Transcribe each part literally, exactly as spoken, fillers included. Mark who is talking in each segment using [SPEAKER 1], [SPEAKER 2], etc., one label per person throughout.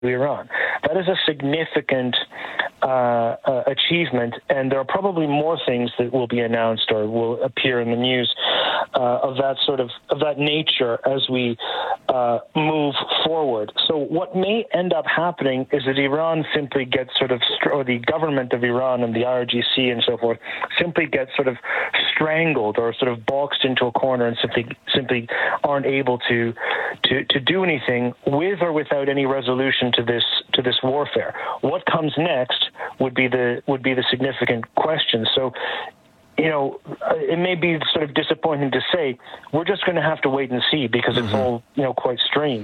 [SPEAKER 1] Iran. That is a significant uh, uh, achievement, and there are probably more things that will be announced or will appear in the news uh, of that sort of of that nature as we uh, move forward. So what may end up happening is that Iran simply gets sort of, or the government of Iran and the I R G C and so forth simply gets sort of strangled or sort of boxed into a corner and simply simply aren't able to to to do anything with or without any resolution to this to this warfare. What comes next would be the would be the significant question. So, you know, it may be sort of disappointing to say we're just going to have to wait and see because it's mm-hmm. all, you know, quite strange.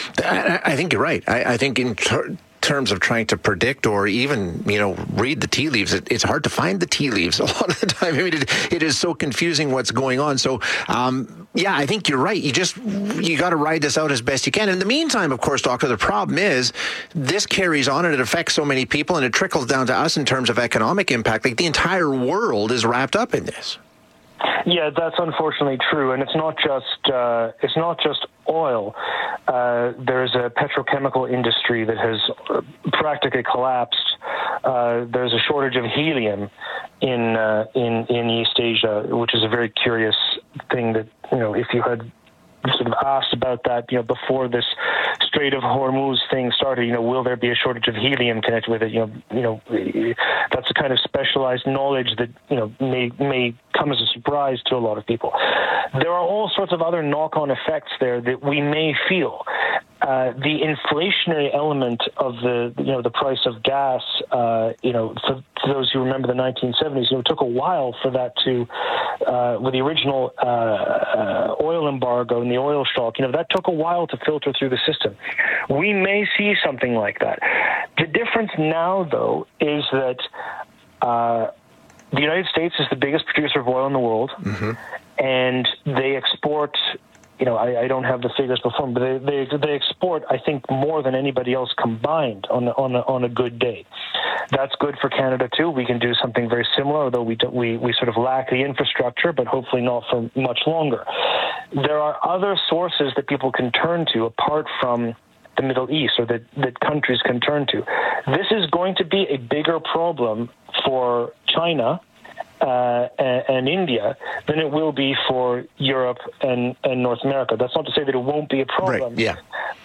[SPEAKER 2] I, I think you're right. I, I think in ter- terms of trying to predict or even, you know, read the tea leaves, it, it's hard to find the tea leaves a lot of the time. I mean, it, it is so confusing what's going on. So, um, yeah, I think you're right. You just, you got to ride this out as best you can. In the meantime, of course, Doctor, the problem is this carries on and it affects so many people and it trickles down to us in terms of economic impact. Like the entire world is wrapped up in this.
[SPEAKER 1] Yeah, that's unfortunately true, and it's not just uh, it's not just oil. Uh, there's a petrochemical industry that has practically collapsed. Uh, there's a shortage of helium in uh, in in East Asia, which is a very curious thing. That, you know, if you had sort of asked about that, you know, before this Strait of Hormuz thing started, you know, will there be a shortage of helium connected with it? You know, you know, that's a kind of specialized knowledge that, you know, may may come as a surprise to a lot of people. There are all sorts of other knock-on effects there that we may feel. Uh, the inflationary element of the, you know, the price of gas, uh, you know, for, for those who remember the nineteen seventies, you know, it took a while for that to, uh, with the original uh, uh, oil embargo and the oil shock, you know, that took a while to filter through the system. We may see something like that. The difference now, though, is that uh, the United States is the biggest producer of oil in the world, mm-hmm. and they export. You know, I, I don't have the figures before, but they, they they export, I think, more than anybody else combined on the, on a, on a good day. That's good for Canada too. We can do something very similar, although we don't, we we sort of lack the infrastructure, but hopefully not for much longer. There are other sources that people can turn to apart from the Middle East, or that, that countries can turn to. This is going to be a bigger problem for China Uh, and, and India than it will be for Europe and, and North America. That's not to say that it won't be a problem.
[SPEAKER 2] Right, yeah.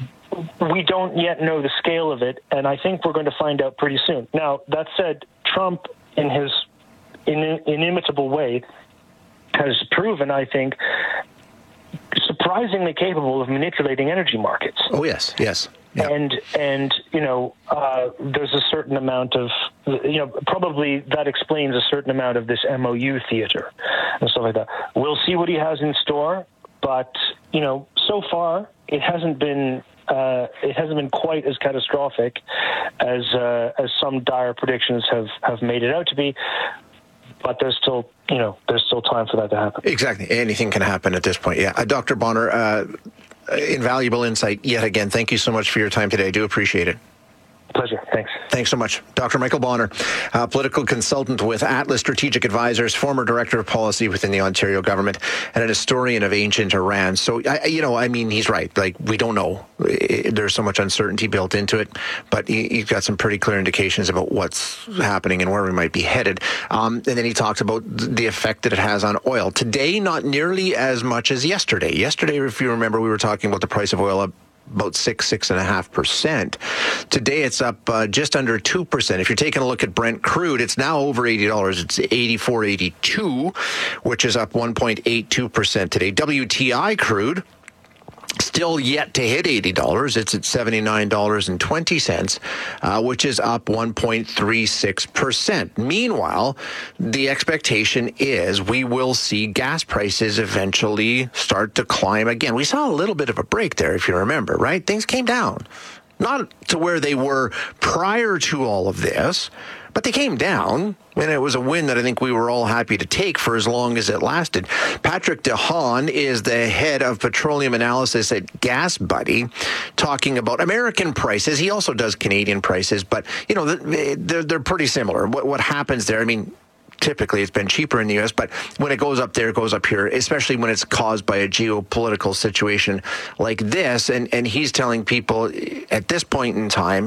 [SPEAKER 1] We don't yet know the scale of it, and I think we're going to find out pretty soon. Now, that said, Trump, in his in, inimitable way, has proven, I think, surprisingly capable of manipulating energy markets.
[SPEAKER 2] Oh, yes, yes. Yeah.
[SPEAKER 1] And, and you know, uh, there's a certain amount of, you know, probably that explains a certain amount of this M O U theater and stuff like that. We'll see what he has in store, but, you know, so far it hasn't been uh, it hasn't been quite as catastrophic as uh, as some dire predictions have, have made it out to be. But there's still, you know, there's still time for that to happen.
[SPEAKER 2] Exactly. Anything can happen at this point. Yeah. Uh, Doctor Bonner, uh, invaluable insight yet again. Thank you so much for your time today. I do appreciate it.
[SPEAKER 1] Pleasure. Thanks.
[SPEAKER 2] Thanks so much. Doctor Michael Bonner, uh, political consultant with Atlas Strategic Advisors, former director of policy within the Ontario government, and an historian of ancient Iran. So, I, you know, I mean, he's right. Like, we don't know. There's so much uncertainty built into it, but he, he's got some pretty clear indications about what's happening and where we might be headed. Um, and then he talks about the effect that it has on oil. Today, not nearly as much as yesterday. Yesterday, if you remember, we were talking about the price of oil up about six, six and a half percent. Today, it's up uh, just under two percent. If you're taking a look at Brent crude, it's now over eighty dollars. It's eighty-four eighty-two, which is up one point eight two percent today. W T I crude, still yet to hit eighty dollars. It's at seventy-nine dollars and twenty cents, uh, which is up one point three six percent. Meanwhile, the expectation is we will see gas prices eventually start to climb again. We saw a little bit of a break there, if you remember, right? Things came down. Not to where they were prior to all of this, but they came down, and it was a win that I think we were all happy to take for as long as it lasted. Patrick DeHaan is the head of petroleum analysis at GasBuddy, talking about American prices. He also does Canadian prices, but, you know, they're, they're pretty similar. What, what happens there, I mean, typically it's been cheaper in the U S, but when it goes up there, it goes up here, especially when it's caused by a geopolitical situation like this. And, and he's telling people at this point in time,